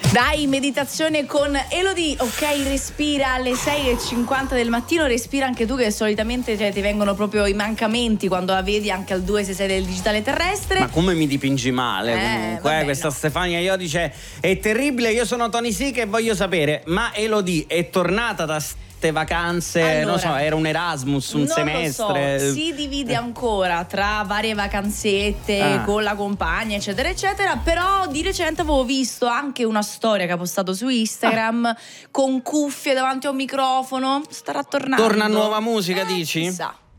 Dai, meditazione con Elodie. Ok, respira alle 6:50 del mattino. Respira anche tu, che solitamente ti vengono proprio i mancamenti quando la vedi anche al 266 del digitale terrestre. Ma come mi dipingi male comunque, vabbè, questa no. Stefania Iodice è terribile. Io sono Tony Sica e voglio sapere, ma Elodie è tornata da ste vacanze? Allora, non so, era un Erasmus, un semestre? Non lo so, si divide ancora tra varie vacanzette con la compagna, eccetera eccetera. Però di recente avevo visto anche una storia che ha postato su Instagram con cuffie davanti a un microfono. Starà tornando. Torna nuova musica, dici? Chissà.